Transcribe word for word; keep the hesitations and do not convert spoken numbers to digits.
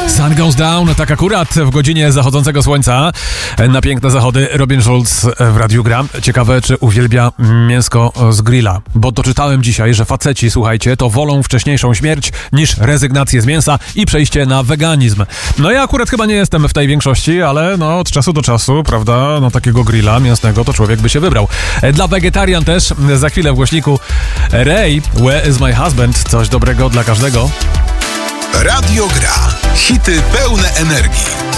Sun Goes Down, tak akurat w godzinie zachodzącego słońca na piękne zachody Robin Schulz w Radiu Gra. Ciekawe, czy uwielbia mięsko z grilla, bo doczytałem dzisiaj, że faceci, słuchajcie, to wolą wcześniejszą śmierć niż rezygnację z mięsa i przejście na weganizm. No ja akurat chyba nie jestem w tej większości, ale no od czasu do czasu, prawda, na takiego grilla mięsnego to człowiek by się wybrał. Dla wegetarian też za chwilę w głośniku Ray, Where is my husband? Coś dobrego dla każdego. Radio Gra. Hity pełne energii.